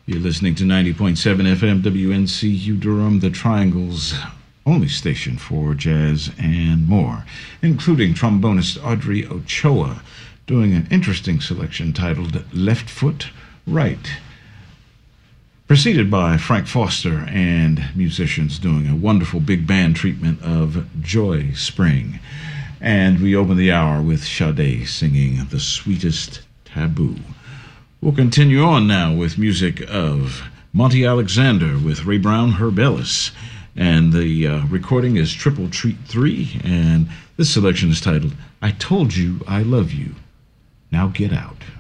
You're listening to 90.7 FM WNCU Durham, the Triangle's only station for jazz and more, including trombonist Audrey Ochoa doing an interesting selection titled Left Foot Right, preceded by Frank Foster and musicians doing a wonderful big band treatment of Joy Spring. And we open the hour with Sade singing The Sweetest Taboo. We'll continue on now with music of Monty Alexander with Ray Brown, Herb Ellis. And the recording is Triple Treat 3, and this selection is titled I Told You I Love You. Now Get Out.